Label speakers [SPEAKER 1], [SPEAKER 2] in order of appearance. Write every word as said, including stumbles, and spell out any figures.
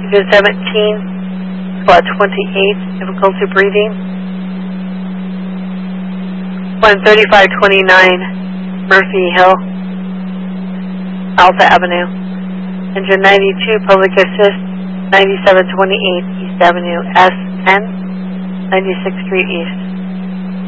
[SPEAKER 1] engine seventeen, squad twenty-eight, difficulty breathing. one thirty-five twenty-nine, Murphy Hill, Alpha Avenue. Engine ninety-two, public assist, ninety-seven twenty-eight, East Avenue, S N, ninety-sixth Street East.